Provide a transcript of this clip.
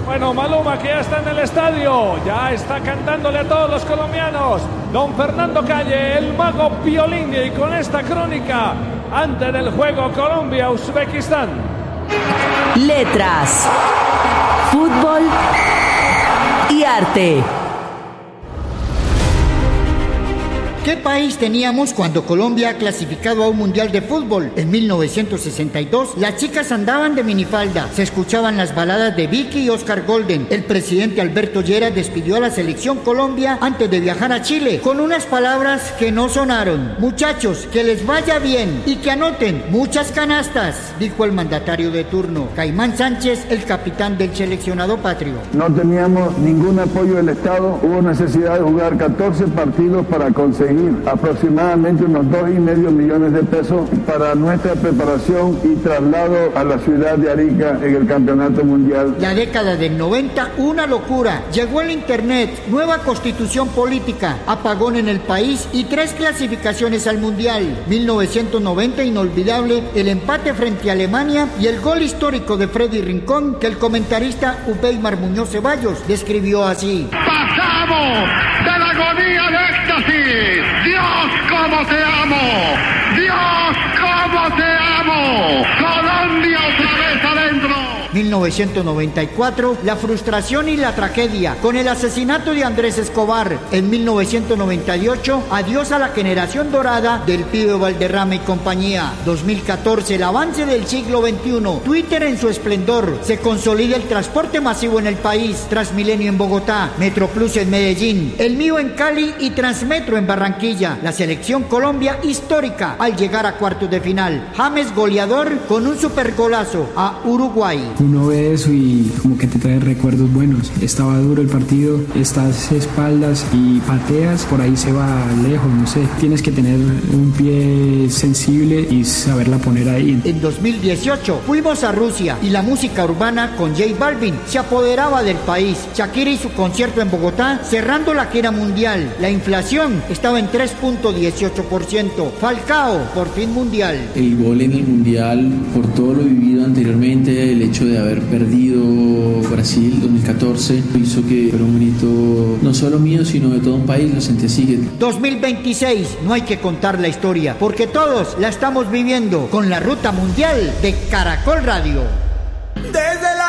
Bueno, Maluma, que ya está en el estadio, ya está cantándole a todos los colombianos. Don Fernando Calle, el mago Piolín, y con esta crónica antes del juego Colombia-Uzbekistán. Letras, fútbol y arte. ¿Qué país teníamos cuando Colombia clasificado a un mundial de fútbol? En 1962, las chicas andaban de minifalda, se escuchaban las baladas de Vicky y Oscar Golden. El presidente Alberto Lleras despidió a la selección Colombia antes de viajar a Chile, con unas palabras que no sonaron. Muchachos, que les vaya bien y que anoten muchas canastas, dijo el mandatario de turno. Caimán Sánchez, el capitán del seleccionado patrio. No teníamos ningún apoyo del Estado, hubo necesidad de jugar 14 partidos para conseguir aproximadamente unos 2,5 millones de pesos para nuestra preparación y traslado a la ciudad de Arica en el campeonato mundial. La década del 90, una locura. Llegó el internet, nueva constitución política, apagón en el país y 3 clasificaciones al mundial. 1990, inolvidable, el empate frente a Alemania y el gol histórico de Freddy Rincón que el comentarista Ubeymar Muñoz Ceballos describió así. ¡Pasamos de la agonía de éxtasis! ¡Dios, cómo te amo! ¡Dios, cómo te amo! ¡Colombia otra vez adentro! 1994, la frustración y la tragedia con el asesinato de Andrés Escobar. En 1998, adiós a la generación dorada del Pibe Valderrama y compañía. 2014, el avance del siglo XXI. Twitter en su esplendor. Se consolida el transporte masivo en el país. Transmilenio en Bogotá, Metroplus en Medellín, El Mío en Cali y Transmetro en Barranquilla. La selección Colombia histórica al llegar a cuartos de final. James goleador con un supergolazo a Uruguay. Uno ve eso y como que te trae recuerdos buenos. Estaba duro el partido, estás espaldas y pateas, por ahí se va lejos, no sé. Tienes que tener un pie sensible y saberla poner ahí. En 2018 fuimos a Rusia y la música urbana con J Balvin se apoderaba del país. Shakira y su concierto en Bogotá cerrando la gira mundial. La inflación estaba en 3.18%. Falcao, por fin mundial. El gol en el mundial, por todo lo vivido anteriormente, el hecho de haber perdido Brasil 2014 hizo que fuera un grito no solo mío sino de todo un país. Lo sentí así. 2026, no hay que contar la historia porque todos la estamos viviendo con la ruta mundial de Caracol Radio. Desde la